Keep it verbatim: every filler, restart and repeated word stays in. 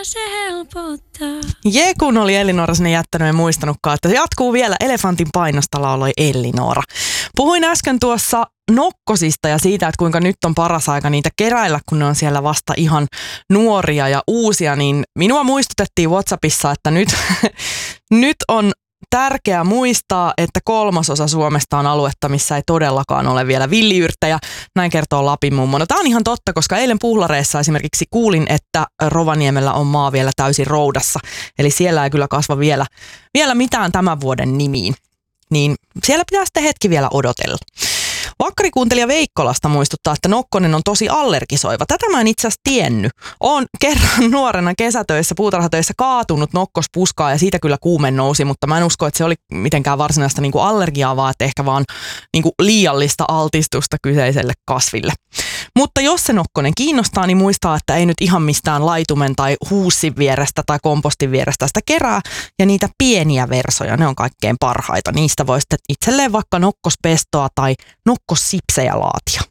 Se helpottaa. Jee, kun oli Elinora sinne jättänyt, en muistanutkaan, että jatkuu vielä Elefantin painosta lauloi Elinora. Puhuin äsken tuossa nokkosista ja siitä, että kuinka nyt on paras aika niitä keräillä, kun ne on siellä vasta ihan nuoria ja uusia, niin minua muistutettiin WhatsAppissa, että nyt, nyt on tärkeää muistaa, että kolmasosa Suomesta on aluetta, missä ei todellakaan ole vielä villiyrttejä. Näin kertoo Lapin mummo. No, tämä on ihan totta, koska eilen Puhlareissa esimerkiksi kuulin, että Rovaniemellä on maa vielä täysin roudassa. Eli siellä ei kyllä kasva vielä, vielä mitään tämän vuoden nimiin. Niin siellä pitää sitten hetki vielä odotella. Vakkarikuuntelija Veikkolasta muistuttaa, että nokkonen on tosi allergisoiva. Tätä mä en itse asiassa tiennyt. Oon kerran nuorena kesätöissä, puutarhatöissä kaatunut nokkospuskaa ja siitä kyllä kuume nousi, mutta mä en usko, että se oli mitenkään varsinaista niinku allergiaa, vaan että ehkä vaan niinku liiallista altistusta kyseiselle kasville. Mutta jos se nokkonen kiinnostaa, niin muistaa, että ei nyt ihan mistään laitumen tai huussin vierestä tai kompostin vierestä sitä kerää. Ja niitä pieniä versoja, ne on kaikkein parhaita. Niistä voi sitten itselleen vaikka nokkospestoa tai nokkossipsejä laatia.